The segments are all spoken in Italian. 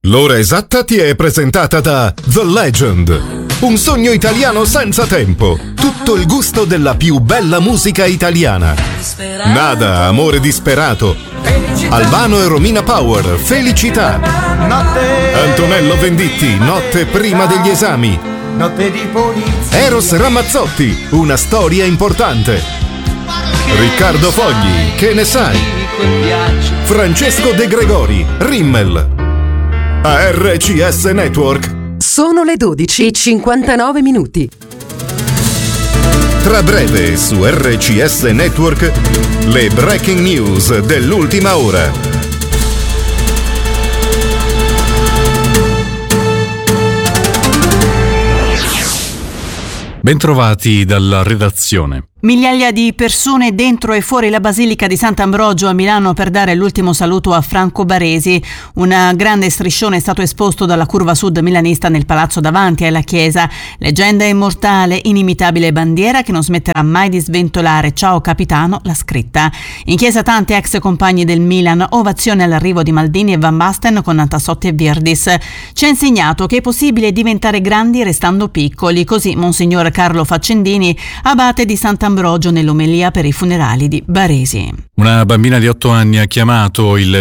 L'ora esatta ti è presentata da The Legend. Un sogno italiano senza tempo. Tutto il gusto della più bella musica italiana. Nada, amore disperato. Albano e Romina Power, Felicità. Antonello Venditti, Notte prima degli esami. Notte di polizia. Eros Ramazzotti, Una storia importante. Riccardo Fogli, Che ne sai? Francesco De Gregori, Rimmel. A RCS Network. Sono le 12:59. Tra breve su RCS Network le breaking news dell'ultima ora. Bentrovati dalla redazione. Migliaia di persone dentro e fuori la Basilica di Sant'Ambrogio a Milano per dare l'ultimo saluto a Franco Baresi. Un grande striscione è stato esposto dalla curva sud milanista nel palazzo davanti alla chiesa. Leggenda immortale, inimitabile bandiera che non smetterà mai di sventolare. Ciao capitano, la scritta. In chiesa tanti ex compagni del Milan, ovazione all'arrivo di Maldini e Van Basten con Tassotti e Virdis. Ci ha insegnato che è possibile diventare grandi restando piccoli. Così Monsignor Carlo Faccendini, abate di Sant'Ambrogio, nell'omelia per i funerali di Baresi. Una bambina di 8 anni ha chiamato il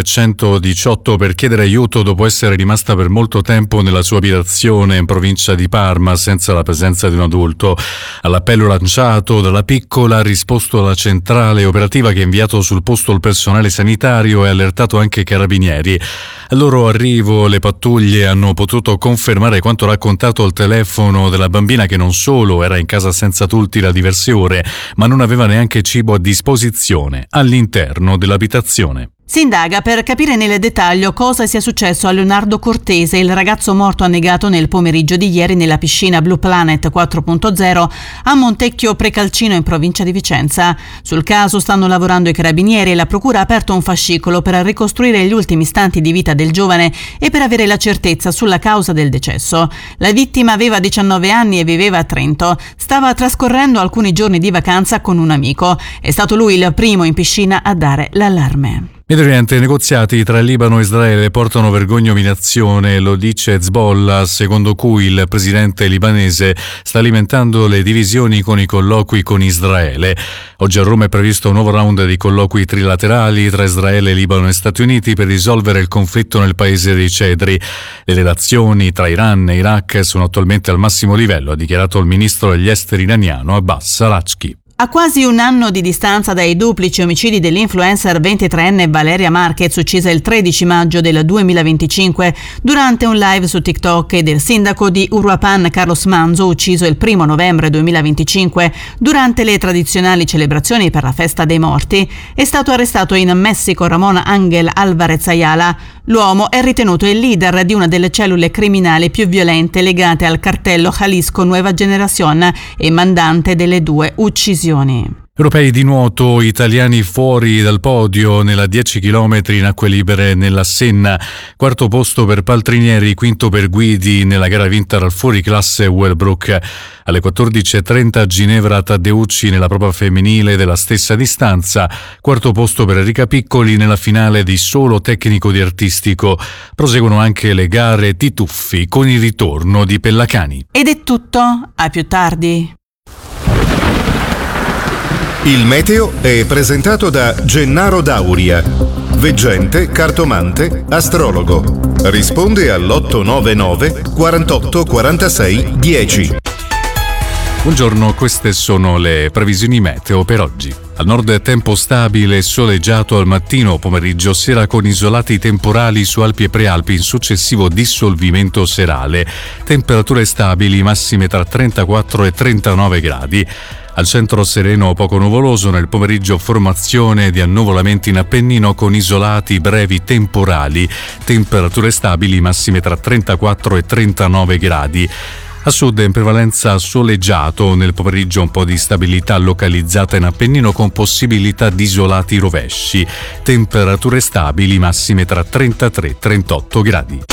118 per chiedere aiuto dopo essere rimasta per molto tempo nella sua abitazione in provincia di Parma senza la presenza di un adulto. All'appello lanciato dalla piccola ha risposto la centrale operativa che ha inviato sul posto il personale sanitario e ha allertato anche i carabinieri. Al loro arrivo le pattuglie hanno potuto confermare quanto raccontato al telefono della bambina, che non solo era in casa senza adulti da diverse ore, ma non aveva neanche cibo a disposizione all'interno dell'abitazione. Si indaga per capire nel dettaglio cosa sia successo a Leonardo Cortese, il ragazzo morto annegato nel pomeriggio di ieri nella piscina Blue Planet 4.0 a Montecchio Precalcino in provincia di Vicenza. Sul caso stanno lavorando i carabinieri e la procura ha aperto un fascicolo per ricostruire gli ultimi istanti di vita del giovane e per avere la certezza sulla causa del decesso. La vittima aveva 19 anni e viveva a Trento. Stava trascorrendo alcuni giorni di vacanza con un amico. È stato lui il primo in piscina a dare l'allarme. Medio Oriente, negoziati tra Libano e Israele portano vergogna e umiliazione, lo dice Hezbollah, secondo cui il presidente libanese sta alimentando le divisioni con i colloqui con Israele. Oggi a Roma è previsto un nuovo round di colloqui trilaterali tra Israele, Libano e Stati Uniti per risolvere il conflitto nel paese dei cedri. Le relazioni tra Iran e Iraq sono attualmente al massimo livello, ha dichiarato il ministro degli esteri iraniano Abbas Araghchi. A quasi un anno di distanza dai duplici omicidi dell'influencer 23enne Valeria Marquez, uccisa il 13 maggio del 2025 durante un live su TikTok, e del sindaco di Uruapan Carlos Manzo, ucciso il 1 novembre 2025 durante le tradizionali celebrazioni per la festa dei morti, è stato arrestato in Messico Ramón Ángel Álvarez Ayala. L'uomo è ritenuto il leader di una delle cellule criminali più violente legate al cartello Jalisco Nueva Generación e mandante delle due uccisioni. Europei di nuoto, italiani fuori dal podio nella 10 km in acque libere nella Senna. Quarto posto per Paltrinieri, quinto per Guidi nella gara vinta dal fuoriclasse Wellbrook. Alle 14.30 Ginevra Taddeucci nella prova femminile della stessa distanza. Quarto posto per Enrica Piccoli nella finale di solo tecnico di artistico. Proseguono anche le gare di tuffi con il ritorno di Pellacani. Ed è tutto, a più tardi. Il meteo è presentato da Gennaro Dauria, veggente, cartomante, astrologo. Risponde all'899 48 46 10. Buongiorno, queste sono le previsioni meteo per oggi. Al nord tempo stabile e soleggiato al mattino, pomeriggio, sera con isolati temporali su Alpi e Prealpi in successivo dissolvimento serale. Temperature stabili, massime tra 34 e 39 gradi. Al centro sereno poco nuvoloso, nel pomeriggio formazione di annuvolamenti in Appennino con isolati brevi temporali. Temperature stabili, massime tra 34 e 39 gradi. A sud in prevalenza soleggiato, nel pomeriggio un po' di stabilità localizzata in Appennino con possibilità di isolati rovesci. Temperature stabili, massime tra 33 e 38 gradi.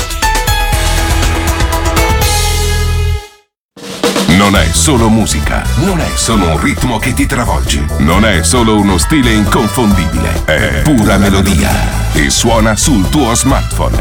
Non è solo musica, non è solo un ritmo che ti travolge, non è solo uno stile inconfondibile, è pura melodia e suona sul tuo smartphone.